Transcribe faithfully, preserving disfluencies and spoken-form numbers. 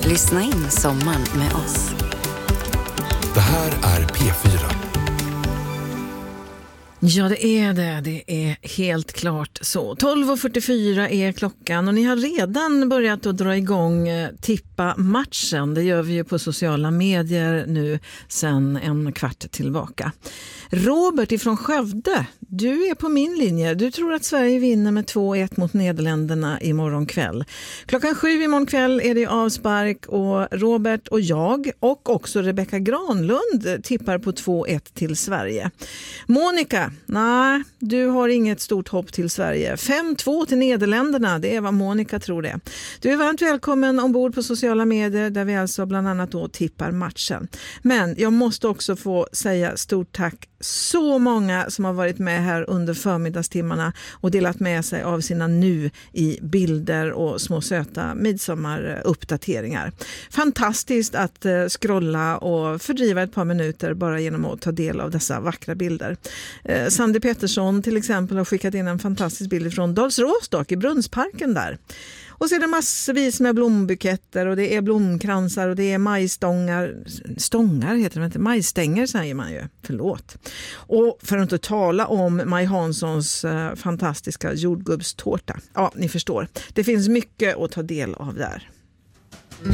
Lyssna in sommaren med oss. Det här är P fyra. Ja, det är det. Det är helt klart så. tolv och fyrtiofyra är klockan och ni har redan börjat att dra igång tippa matchen. Det gör vi ju på sociala medier nu sedan en kvart tillbaka. Robert ifrån Skövde, du är på min linje. Du tror att Sverige vinner med två ett mot Nederländerna imorgon kväll. Klockan sju imorgon kväll är det avspark och Robert och jag och också Rebecka Granlund tippar på två ett till Sverige. Monica, nej, du har inget stort hopp till Sverige. fem två till Nederländerna, det är vad Monica tror det. Du är varmt välkommen ombord på sociala medier där vi alltså bland annat då tippar matchen. Men jag måste också få säga stort tack så många som har varit med här under förmiddagstimmarna och delat med sig av sina nu i bilder och små söta midsommaruppdateringar. Fantastiskt att eh, scrolla och fördriva ett par minuter bara genom att ta del av dessa vackra bilder. Eh, Sandy Pettersson till exempel har skickat in en fantastisk bild från Dals Råstock i Brunnsparken där. Och så är det massvis med blombuketter och det är blomkransar och det är majstångar. Stångar heter det inte, majstänger säger man ju. Förlåt. Och för att inte tala om Maj Hanssons eh, fantastiska jordgubbstårta. Ja, ni förstår. Det finns mycket att ta del av där.